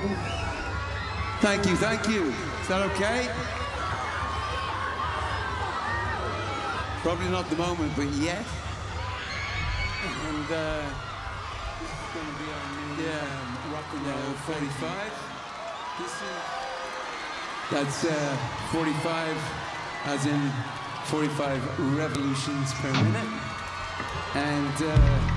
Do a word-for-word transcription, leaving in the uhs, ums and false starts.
Thank you, thank you. Is that okay? Probably not the moment, but yet. And uh, this is going to be our new yeah. um, rock and roll yeah, forty-five. This is that's uh, forty-five, as in forty-five revolutions per minute, and. Uh,